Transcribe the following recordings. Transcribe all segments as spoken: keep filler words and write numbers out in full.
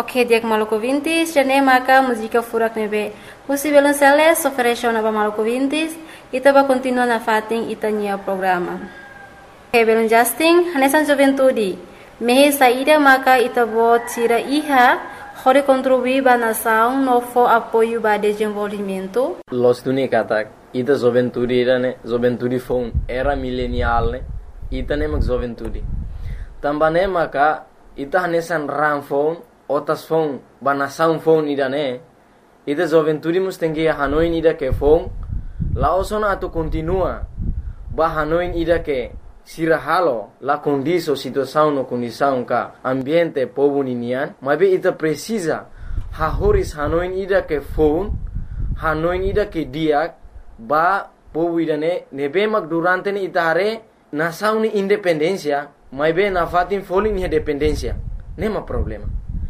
Ok, diak Maluku Vintis, jane maka música furak nebe. Husi belonceles ofereceu na Maluku Vintis, ita ba continua na fating ita nia programa. Ok, belon Justin, hanesan juventude. Mehe saída maka ita bo tira iha, hore contribuir ba nação no fo apoio ba desenvolvimento. Los tuni katak, ita juventude ira ne, juventude phone era millennial ne, ita ne mak juventude. Tambane maka ita hanesan ram phone otas phone banasaun phone ida ne ida juventude mustengi hanoin ida ke phone laosona atu continua ba hanoin ida ke sirahalo la condiso situação no condição ka ambiente povo ninian mabe ita precisa ha horis hanoin ida ke phone hanoin ida ke diak ba povo ida ne nebemak durante ne itare nação ni independencia mabe na fatin folin ni dependencia nema problema.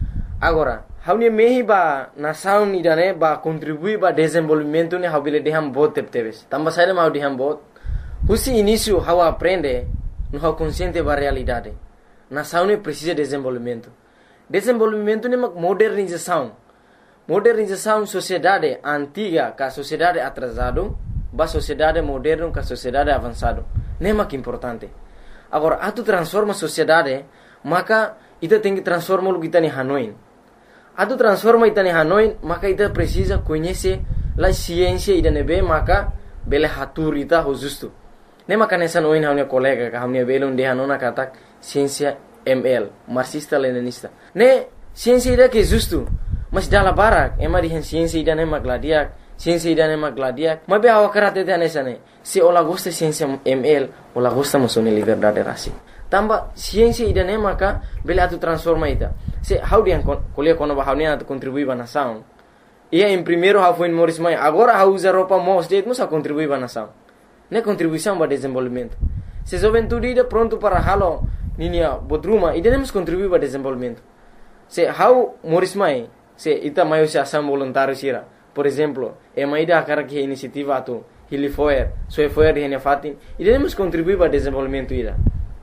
Agora, haune mehi ba nação ni dane ba contribui ba desenvolvimento ne habile deham bot tepteves. Tamba saída mau deham bot. Husi início hawa aprende no hau consciente ba realidade. Nação ne precisa desenvolvimento. Desenvolvimento ne mak modernização. Modernização sociedade antiga ka sociedade atrasado ba sociedade moderno ka sociedade avançado. Ne mak importante. Agora, atu transforma sociedade, maka ita tem que transformar o que está em Hanoi. Atu transforma ita em Hanoi, maka ita precisa conhecer a ciência ida nebe, maka bele hatur ita ho justo. Ne maka nessa noin hamne colega ka hamne belon de hanona katak ciência M L, marxista leninista. Ne ciência ida que justo, mas dala barak, ema di ciência ida ne magladiak, ciência ida ne magladiak. Mabe hawa karate te nessa ne. Se ola gosta ciência M L, ola gosta mosone liberdade raci. Tamba ciência ida ne maka bele atu transforma ita. Se how dia kuliah kono ba how ne atu contribui ba nação. Ia em primeiro how foi Morris Mai, agora how usa roupa mos de musa contribui ba nação. Ne contribuição ba desenvolvimento. Se juventude ida pronto para halo ninia bodruma ida ne mus contribui ba desenvolvimento. Se how Morris Mai, se ita maio se ação voluntário sira. Por exemplo, e mai da cara que iniciativa atu Hilifoer, so foer de fatin, ida ne mus contribui ba desenvolvimento ida.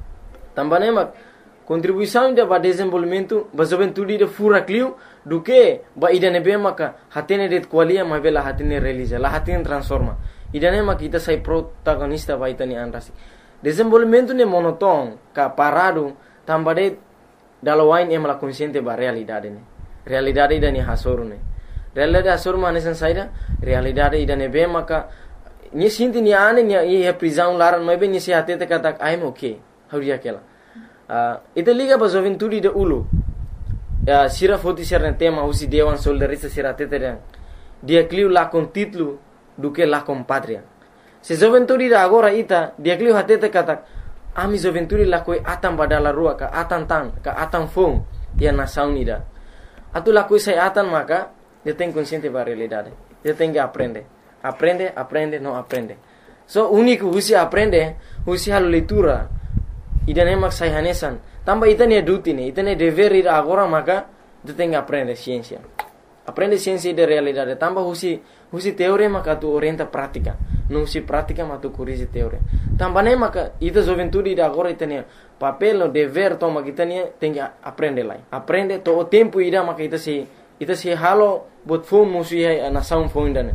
Também mak contribuição ida ba desenvolvimento ba juventude ida fura clio do que ba ida nebe maka hatene det qualia ma vela hatene realiza la hatene transforma ida ne mak kita sai protagonista ba itani anrasi desenvolvimento ne monoton ka parado tambade dalawain em la consciente ba realidade ne realidade ida ni hasoru ne realidade hasoru mane san saida realidade ida nebe maka ni sinti ni ane ni e prisão laran ma be ni se hatete katak I'm okay how dia kela Uh, ita liga ba juventude de ulu uh, sira foti sira tema usi dewan soldarista sira tetedang dia cliu la con titlu do que la con patria se juventude da agora ita dia cliu hatete kata ami juventude la koi atam badala rua ka atan tan ka atan fong dia nação ida atu la koi sai atan maka dia tem consciente ba realidade dia tem que aprender aprende aprende não aprende so único usi aprende usi hal leitura ida ne mak sai hanesan tamba ita ne duty ne ita ne dever ida agora maka tu tem que aprender ciência aprende ciência de realidade tamba husi husi teoria maka tu orienta prática não husi prática mas tu corrige teoria tamba ne maka ita juventude ida agora ita ne papel no dever toma kita ne tem que aprender lá aprende to o tempo ida maka ita se ita se halo bot fom musi a nação fom ida ne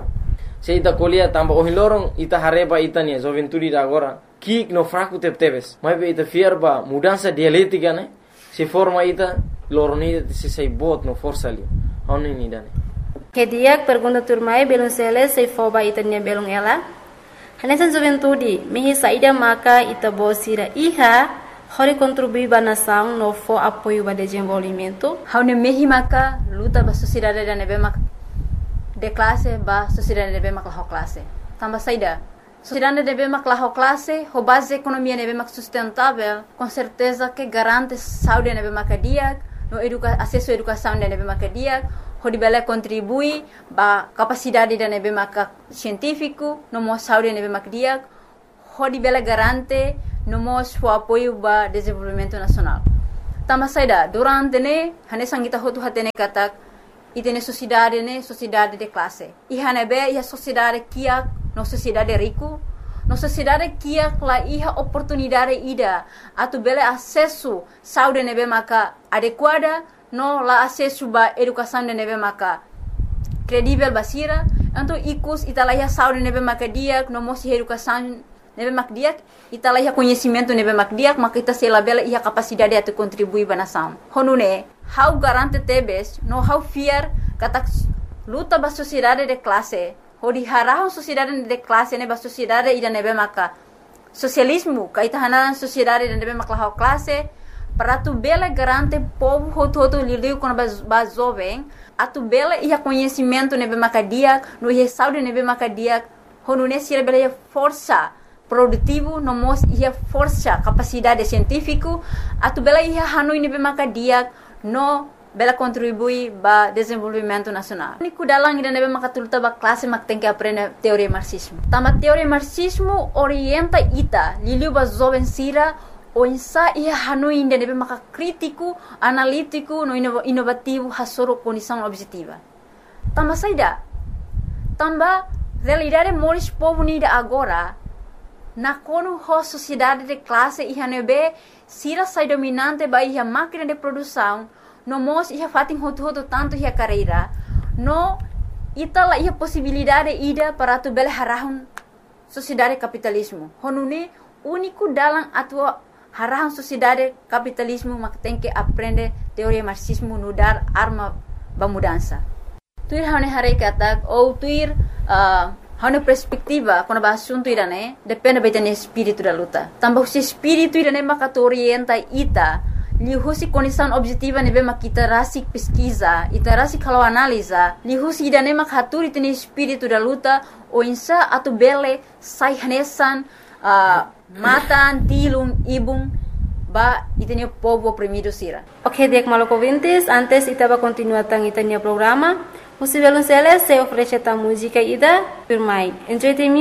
se ita colia tamba o hilorong ita hareba ita ne juventude ida agora kik no fraco tepteves mas be ita fierba mudança dialética né se forma ita loroni se sei bot no força ali oni ni dane que dia pergunta turmai belum sele sei foba ita nya belum ela hanesan juventude mehi saída maka ita bosira iha hori contribui ba nação no fo apoio ba desenvolvimento haune mehi maka luta ba sociedade da nebe mak de classe ba sociedade nebe mak la classe tamba saída sociedade nebe mak la classe ho base economia nebe mak sustentável com certeza que garante saúde nebe mak dia no educa acesso à educação nebe mak dia ho dibele contribui ba capacidade da nebe mak científico no mo saúde nebe mak dia ho dibele garante no mo o apoio ba desenvolvimento nacional tamba saída durante ne hane sangita ho tu hatene katak itene sociedade ne sociedade de classe e hanebe e a sociedade kia no sociedade rico no sociedade kia la iha oportunidade ida atu bele acesso saúde nebe maka adequada no la acesso ba educação de neve maka credível basira, então icus italaya saúde neve maka diak, no mosi educação neve mak diak, italaya conhecimento neve mak diak, maka ita sela bela ia capacidade atu contribuir ba nação. Honune, how garante tebes, no how fear kata luta ba sociedade de classe, hodi harahon sociedade de classe ne ba sociedade ida neve maka socialismo, kaita hanan sociedade de neve maka how classe, para tu bela garante povo hoto hoto lidiu com ba jovem, atu bela ia conhecimento neve maka diak, no ia saúde neve maka diak, honune sira bela ia força produtivo, no mos ia força capacidade científico, atu bela ia hanui nebe maka diak, no bela contribui ba desenvolvimento nacional. Niku dalang ida nebe maka tuluta ba classe mak tem que aprender teoria marxismo. Tama teoria marxismo orienta ita, liliu ba jovem sira, o insa ia hanui ida nebe maka crítico, analítico, no inovativo, hasoro condição objetiva. Tama saida, tamba realidade moris povo nida agora, na kono ho sociedade de classe iha nebe sira sai dominante ba iha máquina de produção no mos iha fatin hotu hotu tanto iha carreira no itala iha possibilidade ida para tu bele harahun sociedade capitalismo honune único dalam atua harahun sociedade capitalismo mak tem que aprender teoria marxismo no dar arma ba mudança tuir hane hare katak ou tuir uh, Hana perspectiva, quando vai assunto irane, depende bem do espírito da luta. Também o espírito irane maka tu orienta ita, li husi condição objetiva nebe makita rasik pesquisa, ita rasik kalau analisa, li husi irane maka haturi tene espírito da luta, o insa atu bele sai hanesan, uh, matan, tilum, ibum, ba itene povo oprimido sira. Ok, dek maloko vintis, antes ita va continuar tang itanya programa. Musivelun Sele se oferece ta música ida, Pirmai. Entretenimento